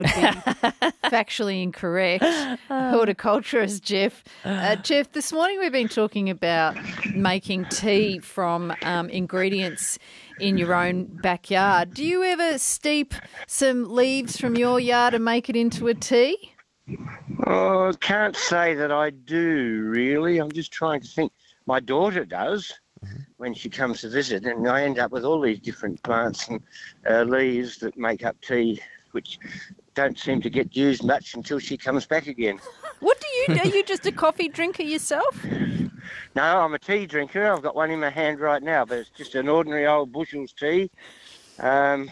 be factually incorrect. Horticulturist Jeff. Jeff, this morning we've been talking about making tea from ingredients in your own backyard. Do you ever steep some leaves from your yard and make it into a tea? Oh, I can't say that I do, really. I'm just trying to think. My daughter does when she comes to visit, and I end up with all these different plants and leaves that make up tea, which don't seem to get used much until she comes back again. What do you do? Are you just a coffee drinker yourself? No, I'm a tea drinker. I've got one in my hand right now, but it's just an ordinary old Bushell's tea. And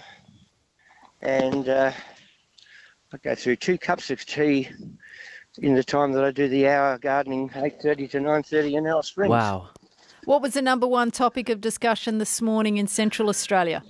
I go through 2 cups of tea in the time that I do the hour gardening, 8:30 to 9:30 in Alice Springs. Wow. What was the number one topic of discussion this morning in Central Australia?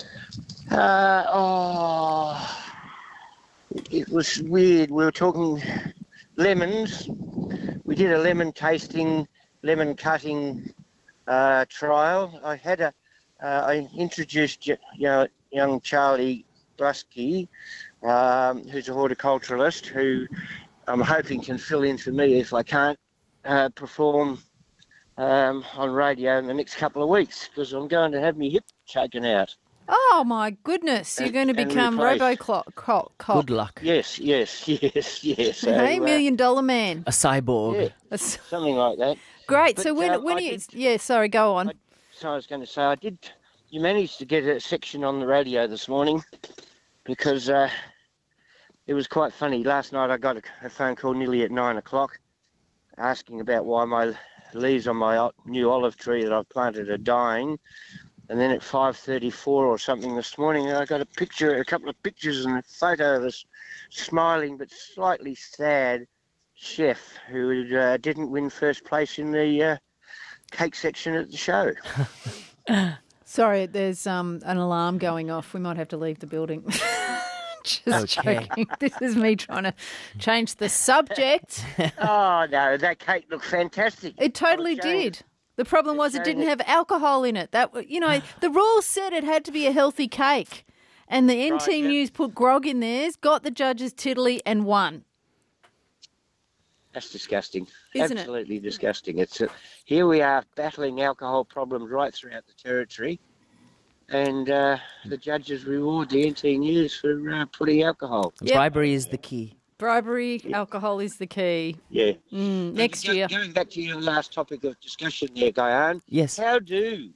It was weird. We were talking lemons. We did a lemon tasting, lemon cutting trial. I introduced young Charlie Brusky, who's a horticulturalist, who I'm hoping can fill in for me if I can't perform on radio in the next couple of weeks, because I'm going to have my hip taken out. Oh, my goodness. You're going to become Robocop. Good luck. Yes. Hey, So, $1 million man. A cyborg. yeah, something like that. Great. But, So when are you... Yeah, sorry, go on. So I was going to say, you managed to get a section on the radio this morning, because it was quite funny. Last night I got a phone call nearly at 9 o'clock asking about why my leaves on my new olive tree that I've planted are dying. And then at 5:34 or something this morning, I got a couple of pictures and a photo of a smiling but slightly sad chef who didn't win first place in the cake section at the show. Sorry, there's an alarm going off. We might have to leave the building. Just joking. This is me trying to change the subject. Oh, no, that cake looked fantastic. It totally did. The problem was it didn't have alcohol in it. The rules said it had to be a healthy cake. And the NT News put grog in theirs, got the judges tiddly and won. That's disgusting. Isn't it? Absolutely disgusting. Here we are battling alcohol problems right throughout the territory, and the judges reward the NT News for putting alcohol. Yep. Bribery is the key. Bribery, alcohol is the key. Yeah. Next year. Going back to your last topic of discussion there, Guyan. Yes. How do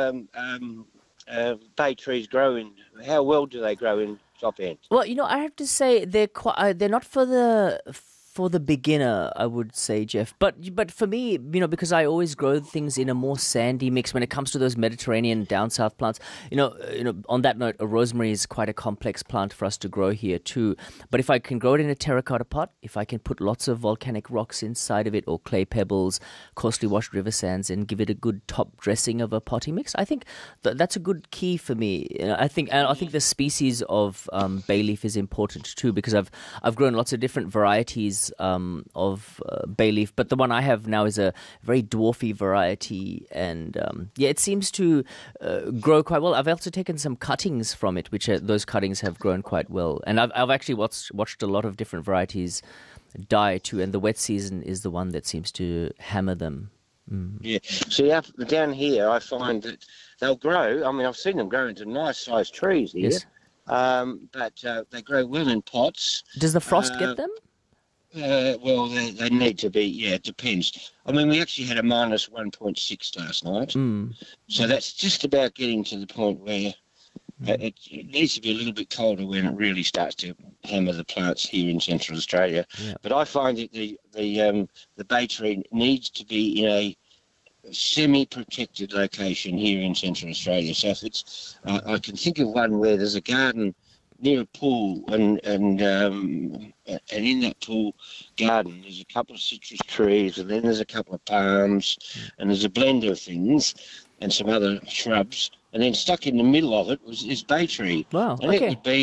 bay trees grow how well do they grow in top end? Well, I have to say they're not for the beginner, I would say, Jeff. But for me, because I always grow things in a more sandy mix when it comes to those Mediterranean down south plants. On that note, a rosemary is quite a complex plant for us to grow here too. But if I can grow it in a terracotta pot, if I can put lots of volcanic rocks inside of it or clay pebbles, coarsely washed river sands, and give it a good top dressing of a potting mix, I think that's a good key for me. I think the species of bay leaf is important too, because I've grown lots of different varieties of bay leaf, but the one I have now is a very dwarfy variety, and it seems to grow quite well. I've also taken some cuttings from it, which those cuttings have grown quite well, and I've actually watched a lot of different varieties die too, and the wet season is the one that seems to hammer them. Yeah. See, up down here, I find that they'll grow. I mean, I've seen them grow into nice-sized trees here, Yes. but they grow well in pots. Does the frost get them? Well, they need to be, it depends. I mean, we actually had a minus 1.6 last night. So that's just about getting to the point where it needs to be a little bit colder when it really starts to hammer the plants here in Central Australia. Yeah. But I find that the bay tree needs to be in a semi-protected location here in Central Australia. So if it's, I can think of one where there's a garden near a pool, and in that pool garden there's a couple of citrus trees, and then there's a couple of palms, and there's a blend of things and some other shrubs, and then stuck in the middle of it is bay tree. Wow, and okay. it would be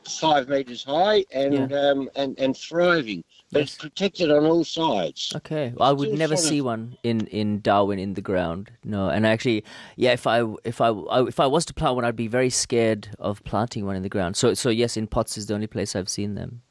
5 meters high and thriving, but it's protected on all sides. Okay, well, I would Still never sort of- see one in Darwin in the ground. No, and actually, yeah, if I was to plant one, I'd be very scared of planting one in the ground. So yes, in pots is the only place I've seen them.